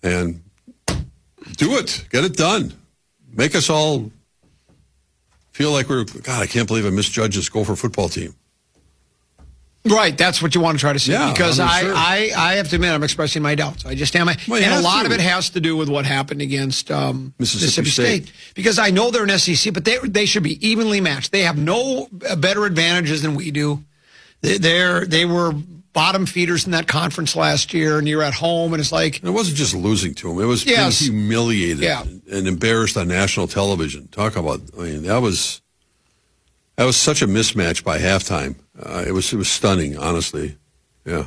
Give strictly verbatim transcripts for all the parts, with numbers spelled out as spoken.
And do it. Get it done. Make us all feel like we're, God, I can't believe I misjudged this Gopher football team. Right, that's what you want to try to say. Yeah, because I'm I, sure. I, I have to admit, I'm expressing my doubts. I just am. Well, and a lot to. of it has to do with what happened against um, Mississippi, Mississippi State. State. Because I know they're an S E C, but they they should be evenly matched. They have no better advantages than we do. They, they're they were bottom feeders in that conference last year, and you're at home, and it's like And it wasn't just losing to them; it was Yes. being humiliated Yeah. and embarrassed on national television. Talk about, I mean, that was that was such a mismatch by halftime. Uh, it was it was stunning, honestly. Yeah.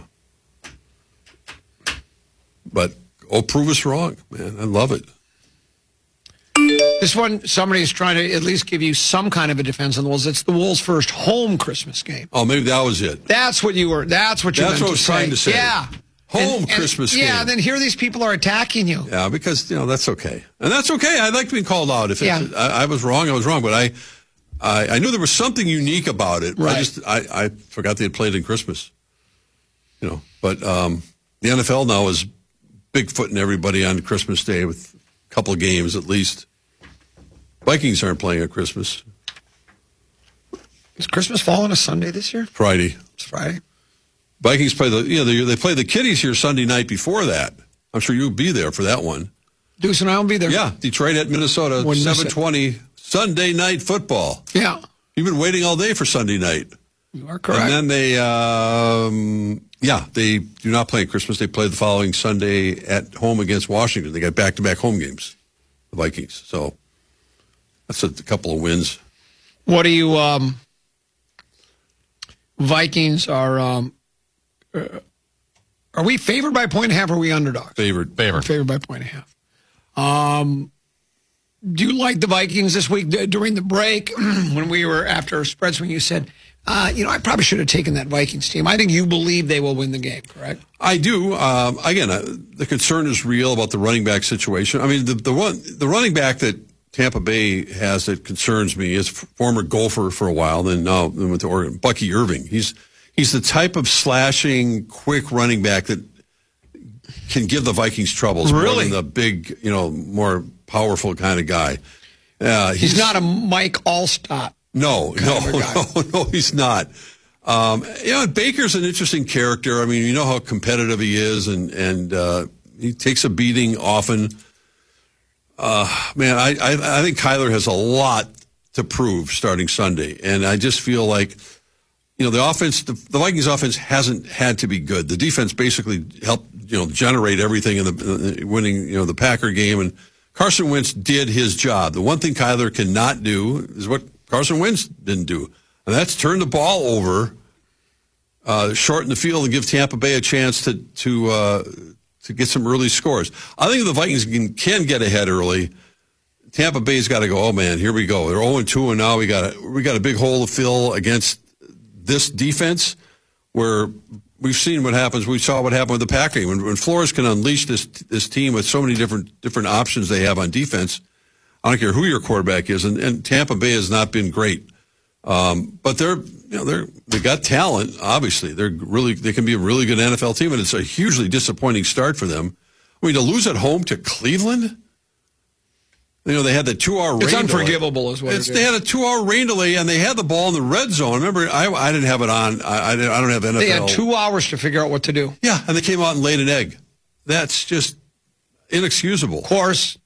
But oh, prove us wrong, man. I love it. this one. Somebody is trying to at least give you some kind of a defense on the Wolves. It's the Wolves' first home Christmas game. Oh, maybe that was it. That's what you were. That's what you. That's meant what I was to trying say. to say. Yeah. Home And- and- Christmas game. Yeah, and then here these people are attacking you. Yeah, because, you know, that's okay. And that's okay. I like being called out. If Yeah. it's, I, I was wrong, I was wrong. But I, I I knew there was something unique about it. Right. I just, I, I forgot they had played in Christmas. You know, but um, the N F L now is bigfooting everybody on Christmas Day with a couple of games at least. Vikings aren't playing at Christmas. Is Christmas fall on a Sunday this year? Friday. It's Friday. Vikings play the, you know, they, they play the Kitties here Sunday night before that. I'm sure you'll be there for that one. Deuce and I will be there. Yeah, Detroit at Minnesota, Wouldn't miss it. seven twenty, Sunday night football. Yeah. You've been waiting all day for Sunday night. You are correct. And then they, um, yeah, they do not play Christmas. They play the following Sunday at home against Washington. They got back-to-back home games, the Vikings. So that's a, a couple of wins. What do you, um, Vikings are, um, uh, are we favored by a point and a half or are we underdogs? Favored. We're favored by a point and a half. Um, do you like the Vikings this week d- during the break when we were after spreads when you said, uh, you know, I probably should have taken that Vikings team. I think you believe they will win the game, correct? I do. Um, again, uh, the concern is real about the running back situation. I mean, the the one the running back that Tampa Bay has that concerns me is former Gopher for a while, then now then went to Oregon, Bucky Irving. He's he's the type of slashing, quick running back that can give the Vikings troubles. More Really? than the big, you know, more powerful kind of guy. Uh, he's, He's not a Mike Allstott. No, no, kind of a guy. no, no, he's not. Um, you know, Baker's an interesting character. I mean, you know how competitive he is, and and uh, he takes a beating often. Uh, man, I, I I think Kyler has a lot to prove starting Sunday, and I just feel like, you know, the offense, the, the Vikings offense hasn't had to be good. The defense basically helped, you know, generate everything in the uh, winning, you know, the Packer game, and Carson Wentz did his job. The one thing Kyler cannot do is what Carson Wentz didn't do, and that's turn the ball over, uh, shorten the field, and give Tampa Bay a chance to to uh, to get some early scores. I think if the Vikings can, can get ahead early, Tampa Bay's got to go, oh, man, here we go. They're oh and two, and now we got a, we got a big hole to fill against this defense where we've seen what happens. We saw what happened with the Packer game. When, when Flores can unleash this this team with so many different different options they have on defense, I don't care who your quarterback is, and, and Tampa Bay has not been great. Um, but they're, you know, they're, they got talent, obviously. They're really, they can be a really good N F L team, and it's a hugely disappointing start for them. I mean, to lose at home to Cleveland, you know, they had the two-hour rain It's delay. unforgivable is what It's, it they is. had a two-hour rain delay, and they had the ball in the red zone. Remember, I, I didn't have it on. I, I, didn't, I don't have N F L. They had two hours to figure out what to do. Yeah, and they came out and laid an egg. That's just inexcusable. Of course,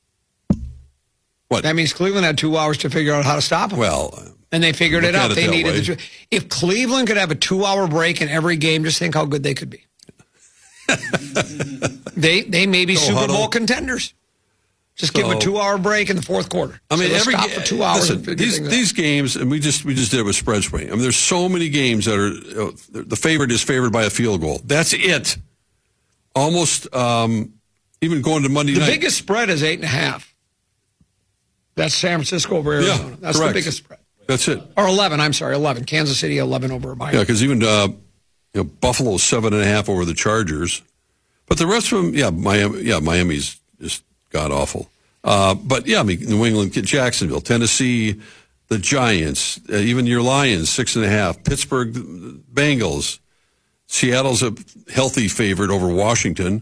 What? that means Cleveland had two hours to figure out how to stop them. Well, And they figured look it at out. it They that needed way. the two. If Cleveland could have a two-hour break in every game, just think how good they could be. they they may be No Super huddle. Bowl contenders. Just give them a So- two-hour break in the fourth quarter. I mean, So let's every stop ga- for two hours. Listen, and figure these things out. these games, and we just we just did it with spread swing. I mean, there's so many games that are, you know, the favorite is favored by a field goal. That's it. Almost um, even going to Monday The night. biggest spread is eight and a half. That's San Francisco over Yeah, Arizona. That's correct. the biggest spread. That's it. Or eleven. I'm sorry, eleven. Kansas City eleven over Miami. Yeah, because even uh, you know, Buffalo seven and a half over the Chargers, but the rest of them, yeah, Miami, yeah, Miami's just god awful. Uh, but yeah, I mean, New England, Jacksonville, Tennessee, the Giants, uh, even your Lions six and a half, Pittsburgh Bengals, Seattle's a healthy favorite over Washington.